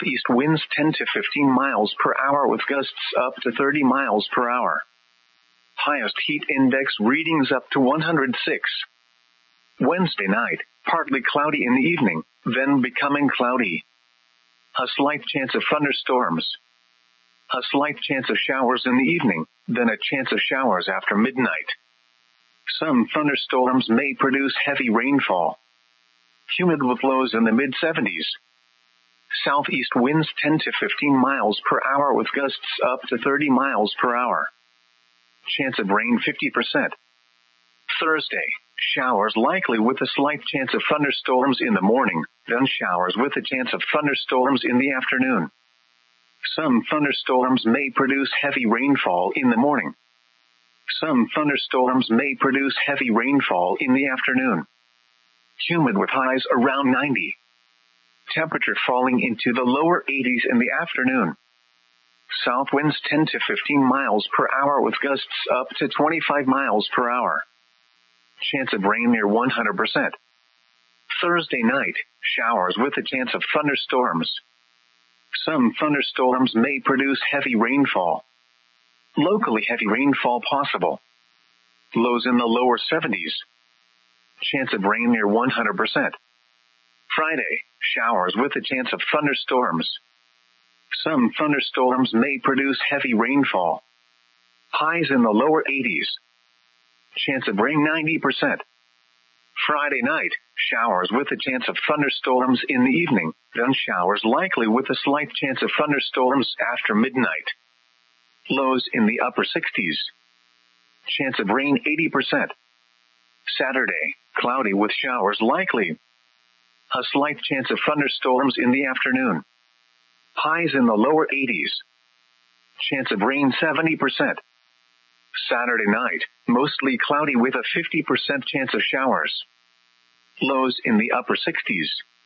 southeast winds 10 to 15 miles per hour with gusts up to 30 miles per hour. Highest heat index readings up to 106. Wednesday night, partly cloudy in the evening, then becoming cloudy. A slight chance of thunderstorms. A slight chance of showers in the evening, then a chance of showers after midnight. Some thunderstorms may produce heavy rainfall. Humid with lows in the mid-70s. Southeast winds 10 to 15 miles per hour with gusts up to 30 miles per hour. Chance of rain 50%. Thursday, showers likely with a slight chance of thunderstorms in the morning, then showers with a chance of thunderstorms in the afternoon. Some thunderstorms may produce heavy rainfall in the morning. Some thunderstorms may produce heavy rainfall in the afternoon. Humid with highs around 90. Temperature falling into the lower 80s in the afternoon. South winds 10 to 15 miles per hour with gusts up to 25 miles per hour. Chance of rain near 100%. Thursday night, showers with a chance of thunderstorms. Some thunderstorms may produce heavy rainfall. Locally heavy rainfall possible. Lows in the lower 70s. Chance of rain near 100%. Friday, showers with a chance of thunderstorms. Some thunderstorms may produce heavy rainfall. Highs in the lower 80s. Chance of rain 90%. Friday night, showers with a chance of thunderstorms in the evening, then showers likely with a slight chance of thunderstorms after midnight. Lows in the upper 60s. Chance of rain 80%. Saturday, cloudy with showers likely. A slight chance of thunderstorms in the afternoon. Highs in the lower 80s. Chance of rain 70%. Saturday night, mostly cloudy with a 50% chance of showers. Lows in the upper 60s.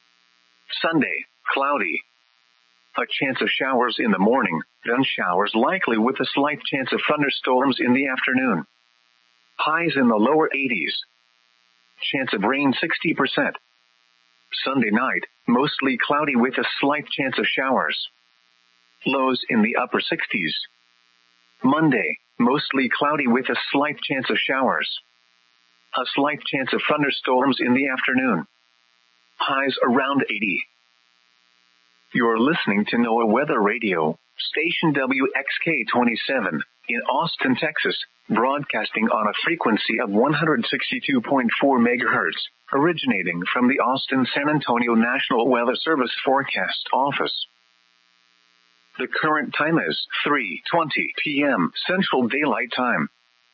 Sunday, cloudy. A chance of showers in the morning, then showers likely with a slight chance of thunderstorms in the afternoon. Highs in the lower 80s. Chance of rain 60%. Sunday night, mostly cloudy with a slight chance of showers. Lows in the upper 60s. Monday, mostly cloudy with a slight chance of showers. A slight chance of thunderstorms in the afternoon. Highs around 80. You're listening to NOAA Weather Radio, station WXK-27, in Austin, Texas, broadcasting on a frequency of 162.4 megahertz, originating from the Austin-San Antonio National Weather Service Forecast Office. The current time is 3:20 p.m. Central Daylight Time.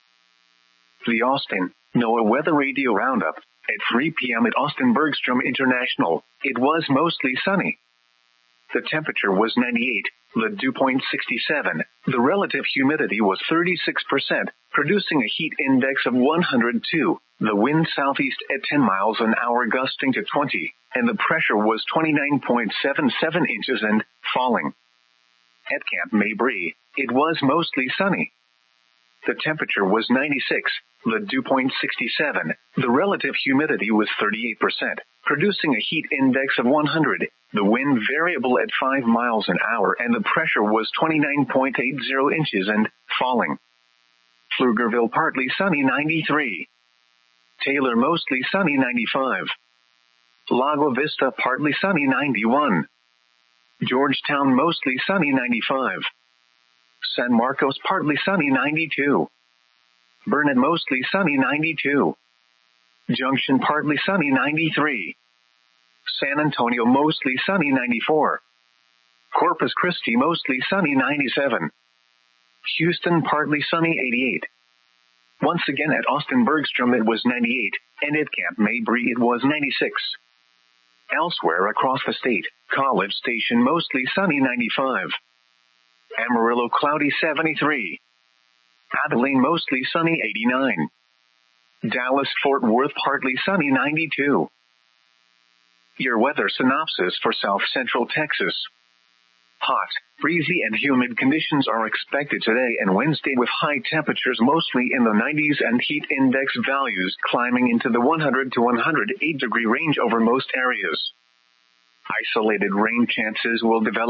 The Austin NOAA Weather Radio Roundup. At 3 p.m. at Austin Bergstrom International, it was mostly sunny. The temperature was 98, the dew point 67, the relative humidity was 36%, producing a heat index of 102, the wind southeast at 10 miles an hour gusting to 20, and the pressure was 29.77 inches and falling. At Camp Mabry, it was mostly sunny. The temperature was 96, the dew point 67, the relative humidity was 38%, producing a heat index of 100, the wind variable at 5 miles an hour, and the pressure was 29.80 inches and falling. Pflugerville partly sunny 93. Taylor mostly sunny 95. Lago Vista partly sunny 91. Georgetown mostly sunny 95. San Marcos partly sunny 92. Burnet mostly sunny 92. Junction partly sunny 93. San Antonio mostly sunny 94. Corpus Christi mostly sunny 97. Houston partly sunny 88. Once again at Austin Bergstrom it was 98, and at Camp Mabry it was 96. Elsewhere across the state, College Station mostly sunny 95. Amarillo cloudy 73. Abilene mostly sunny 89. Dallas-Fort Worth partly sunny 92. Your weather synopsis for South Central Texas. Hot, breezy and humid conditions are expected today and Wednesday with high temperatures mostly in the 90s and heat index values climbing into the 100 to 108 degree range over most areas. Isolated rain chances will develop